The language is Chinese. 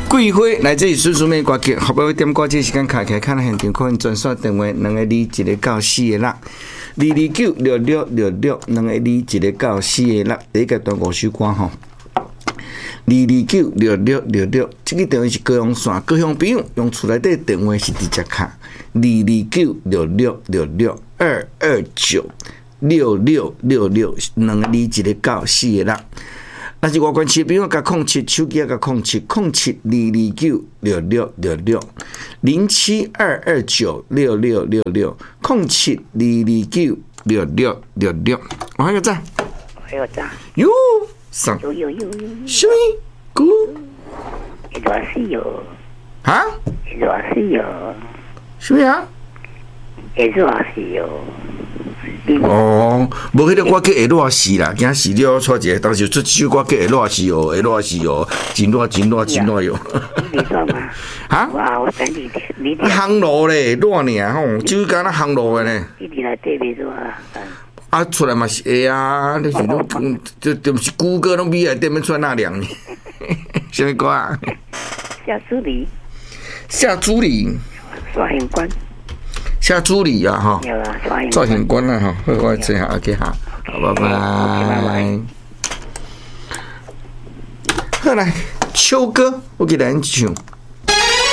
桂花来自于孙淑梅歌曲，后尾点歌这时间卡起来，看到现场可能专线电话2个2，1个到4个6，2296666，2个2，1个到4个6，第一个段5首歌吼。2296666，这个电话是高雄线，高雄朋友用厝内底电话是直接卡2296666，2296666，2个2，1个到4个6。若是外关市朋友甲07手机甲0722296666，0722296666，0722296666，我还有赞，哟，上， 有， 什么歌？ 一段是有， 啊？ 一段是有， 什么呀？ 一段是有。 哦，无迄个歌叫下热时啦，惊死了错一个，当时出首歌叫下热时哦，下热时哦，真热哟。 你知道吗？ 哈？ 哇，我等你烘炉咧，热尔吼，就是敢若烘炉的呢。 你来对面做啊？ 啊，出来嘛是会啊，你是拢就是谷歌拢比来对面出来那凉呢。什么歌啊？ 夏朱莉。 夏朱莉。 刷hình官。 夏朱莉啊，哈，造型官啦，哈，我这下 OK 哈，好，拜拜。好来，秋歌，我给咱唱。